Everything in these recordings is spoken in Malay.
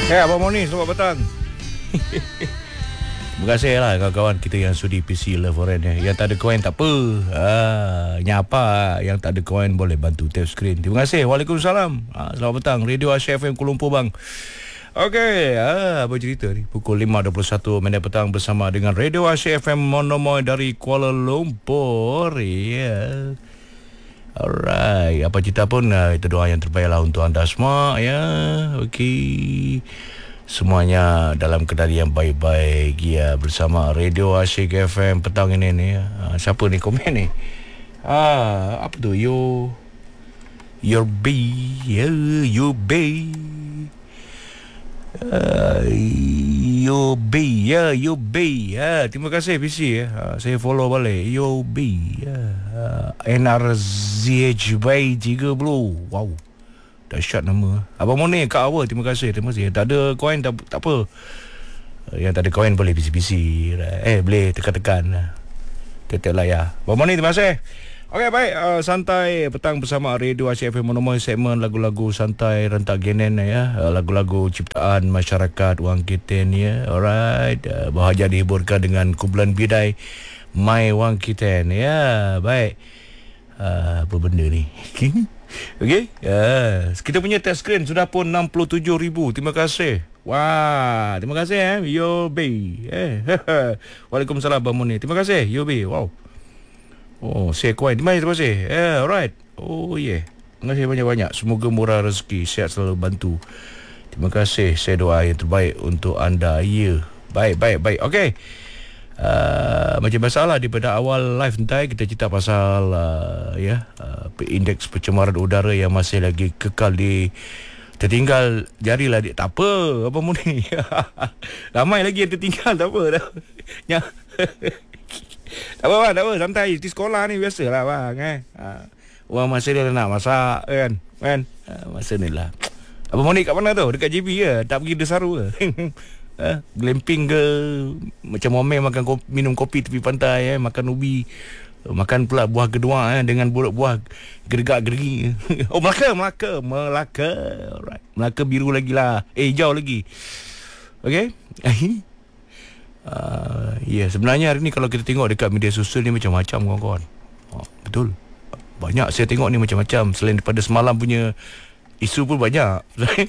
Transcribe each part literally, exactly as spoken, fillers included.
Eh, hey, Abang Moni, selamat petang. Terima kasih lah kawan-kawan kita yang sudi P C Love Foreign ya. Yang tak ada koin tak apa. Ah, nyapa yang tak ada koin boleh bantu tap screen. Terima kasih. Waalaikumsalam. Ah, selamat petang. Radio Asia F M Kuala Lumpur bang. Okey, ah, apa cerita ni? Pukul lima dua puluh satu minit petang bersama dengan Radio Asia F M Monomoy dari Kuala Lumpur. Ya. Yeah. Alright, apa cerita pun uh, itu doa yang terbaik lah untuk anda semua ya. Okey. Semuanya dalam keadaan yang baik-baik ya, bersama Radio Asyik F M petang ini ni. Uh, siapa ni komen ni? Ah, apa tu? You Your B, yeah, you B. Uh, you B, ya, yeah, you B. Ya, yeah. Terima kasih P C ya. Uh, saya follow balik. You B. Yeah. Uh, N R Z H B tiga puluh. Wow. Dahsyat nama. Abang Moni kat awal, terima kasih. Terima kasih. Tak ada koin tak, tak apa. Uh, yang tak ada koin boleh P C-P C. Eh, boleh tekan-tekan. Tetap lah ya. Abang Moni, terima kasih. Okey, baik, uh, santai petang bersama Radio Asia F M Monomoy, segmen lagu-lagu santai rentak genen ya, uh, lagu-lagu ciptaan masyarakat Wang Kiten ya. Alright, uh, bahagia dihiburkan dengan kumpulan bidai My Wang Kiten ya. Baik. Uh, apa benda ni? Okey, uh, kita punya test screen sudah pun enam puluh tujuh ribu. Terima kasih. Wah, terima kasih eh. Yo B. Eh. Waalaikumsalam Abang Moni. Terima kasih Yo B. Wow. Oh, saya koin. Terima kasih, terima kasih. Eh, alright. Oh, yeah. Terima kasih banyak-banyak. Semoga murah rezeki. Sihat selalu bantu. Terima kasih. Saya doa yang terbaik untuk anda. Ya. Yeah. Baik, baik, baik. Okey. Uh, macam biasalah, daripada awal live nanti kita cerita pasal uh, ya, uh, indeks pencemaran udara yang masih lagi kekal di tertinggal. Jarilah dia. Tak apa. Apa muni? Ramai lagi yang tertinggal. Tak apa dah. Ya. Tak apa bang, tak apa, santai. Di sekolah ni biasalah bang eh. Ha. Orang masa dia nak masak kan. Kan? Ha, masa ni lah. Abang Moni kat mana tu? Dekat J B ke? Tak pergi Desaru ke? Ha? Glamping ke? Macam Omeng makan kopi, minum kopi tepi pantai eh. Makan ubi. Makan pula buah kedua eh. Dengan buah buah gergak-gergi. Oh, Melaka, Melaka. Melaka. Alright. Melaka biru lagi lah. Eh, hijau lagi. Okay. Uh, ya, yeah. Sebenarnya hari ni kalau kita tengok dekat media sosial ni macam-macam kawan-kawan. Oh, betul. Banyak saya tengok ni macam-macam. Selain daripada semalam punya isu pun banyak.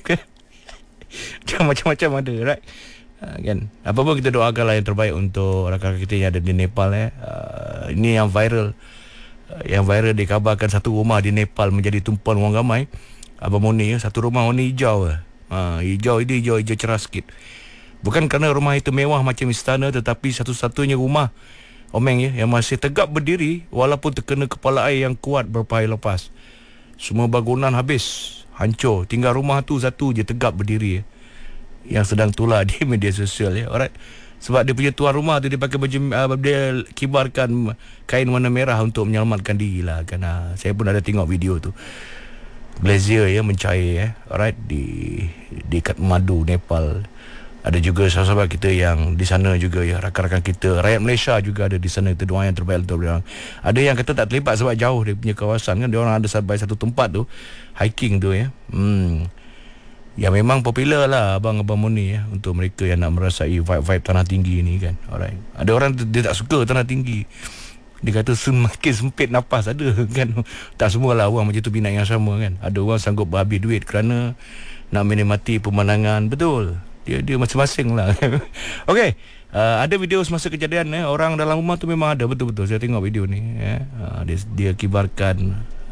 Macam-macam ada, right? Uh, kan? Apa pun kita doakanlah yang terbaik untuk rakan-rakan kita yang ada di Nepal eh. Uh, ini yang viral. Uh, yang viral dikabarkan satu rumah di Nepal menjadi tumpuan orang ramai. Abang Moni ya, satu rumah warna hijau. Uh, hijau ini hijau hijau cerah sikit. Bukan kerana rumah itu mewah macam istana, tetapi satu-satunya rumah Omeng ya yang masih tegak berdiri walaupun terkena kepala air yang kuat beberapa hari lepas. Semua bangunan habis, hancur. Tinggal rumah tu satu je tegak berdiri ya, yang sedang tular di media sosial ya. Alright. Sebab dia punya tuan rumah tu dia pakai baju uh, dia kibarkan kain warna merah untuk menyelamatkan diri lah kan. Uh, saya pun ada tengok video tu. Glacier ya mencair ya. Alright, di di Kathmandu, Nepal. Ada juga sahabat kita yang di sana juga ya, rakan-rakan kita, rakyat Malaysia juga ada di sana. Itu doa yang terbaik untuk mereka. Ada yang kata tak terlibat sebab jauh dia punya kawasan kan. Dia orang ada sampai satu tempat tu hiking tu ya. Hmm. Ya memang popular lah abang-abang Moni ya, untuk mereka yang nak merasai vibe-vibe tanah tinggi ni kan. Alright. Ada orang dia tak suka tanah tinggi. Dia kata semakin sempit nafas ada kan. Tak semualah orang macam tu minat yang sama kan. Ada orang sanggup berhabis duit kerana nak menikmati pemandangan. Betul. Dia dia masing-masing lah. Okey, uh, ada video semasa kejadian eh, orang dalam rumah tu memang ada betul-betul. Saya tengok video ni eh. uh, dia, dia kibarkan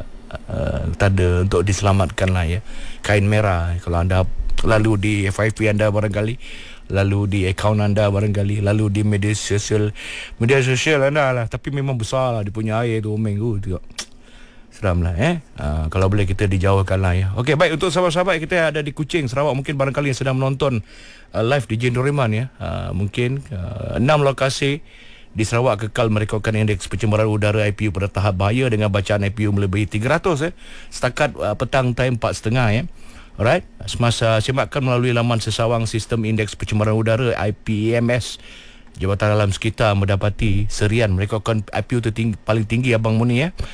uh, tanda untuk diselamatkan lah ya, kain merah. Kalau anda lalu di F Y P anda barangkali, lalu di akaun anda barangkali, lalu di media sosial media sosial anda lah. Tapi memang besar lah dia punya air tu Omeng tu tengok. Seram lah eh. Uh, kalau boleh kita dijauhkan lah ya. Okey, baik, untuk sahabat-sahabat kita yang ada di Kuching, Sarawak, mungkin barangkali yang sedang menonton uh, live di Jane Doriman ya. Uh, mungkin uh, enam lokasi di Sarawak kekal merekodkan indeks pencemaran udara I P U pada tahap bahaya dengan bacaan I P U melebihi tiga ratus eh. Setakat uh, petang time empat tiga puluh ya. Alright. Semasa semakan melalui laman sesawang sistem indeks pencemaran udara I P E M S, Jabatan Alam Sekitar mendapati serian merekodkan I P U tertinggi, paling tinggi Abang Moni ya.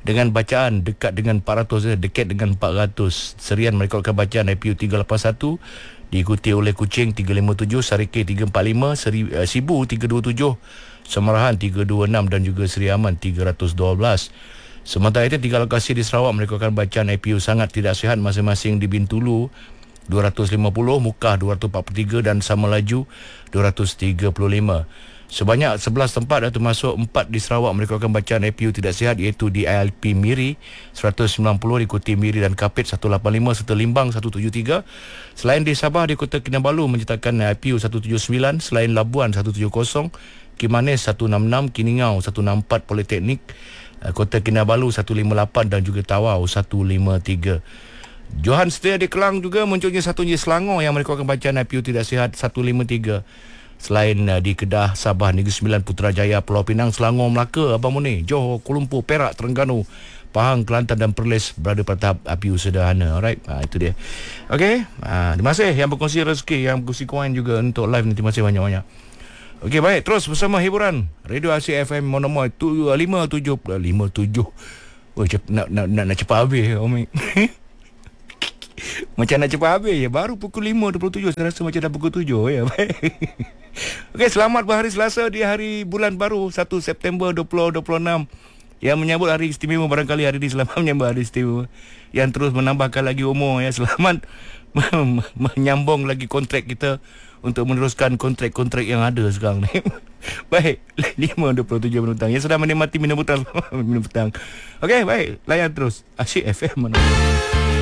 dengan bacaan dekat dengan empat ratus, eh, dekat dengan empat ratus. Serian merekodkan bacaan I P U tiga lapan satu, diikuti oleh Kuching tiga lima tujuh, Sarike tiga empat lima, Seri, uh, Sibu tiga dua tujuh, Semarahan tiga dua enam dan juga Seri Aman tiga satu dua. Sementara itu, tiga lokasi di Sarawak merekodkan bacaan I P U sangat tidak sihat masing-masing di Bintulu dua ratus lima puluh, Mukah dua ratus empat puluh tiga dan Samalaju dua ratus tiga puluh lima. Sebanyak sebelas tempat, termasuk empat di Sarawak merekodkan bacaan I P U tidak sihat, iaitu di I L P Miri seratus sembilan puluh, diikuti Miri dan Kapit seratus lapan puluh lima serta Limbang seratus tujuh puluh tiga. Selain di Sabah, di Kota Kinabalu mencetakkan I P U seratus tujuh puluh sembilan, selain Labuan seratus tujuh puluh, Kimanis seratus enam puluh enam, Kiningau seratus enam puluh empat, Politeknik Kota Kinabalu seratus lima puluh lapan dan juga Tawau seratus lima puluh tiga. Johan Setia di Kelang juga munculnya satu je Selangor yang merekodkan bacaan I P U tidak sihat seratus lima puluh tiga. Selain uh, di Kedah, Sabah, Negeri Sembilan, Putrajaya, Pulau Pinang, Selangor, Melaka, Abang Mone, Johor, Kuala Lumpur, Perak, Terengganu, Pahang, Kelantan dan Perlis berada pada tahap I P U sederhana. Alright, ha, itu dia. Okey, ha, terima kasih yang berkongsi rezeki, yang berkongsi koin juga untuk live ni. Terima kasih banyak-banyak. Okey, baik, terus bersama hiburan Radio Asyik F M monomoi lima tujuh lima tujuh. Oh, cep, nak, nak, nak, nak cepat habis Omik. Macam nak cepat habis ya. Baru pukul lima dua puluh tujuh. Saya rasa macam dah pukul tujuh ya. Baik. Okey, selamat berhari Selasa di hari bulan baru satu September dua ribu dua puluh enam. Yang menyambut hari istimewa barangkali hari ini. Selamat menyambut hari istimewa. Yang terus menambahkan lagi umur ya. Selamat menyambung lagi kontrak kita untuk meneruskan kontrak-kontrak yang ada sekarang ni. Baik, lima dua puluh tujuh minit petang. Yang sedang menikmati minum petang, minum petang. Okey, baik. Layan terus Asyik F M.